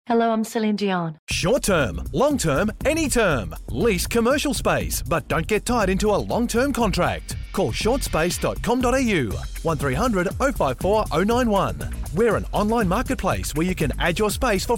Hello, I'm Celine Dion. Short term, long term, any term. Lease commercial space, but don't get tied into a long-term contract. Call shortspace.com.au 1300 054 091. We're an online marketplace where you can add your space for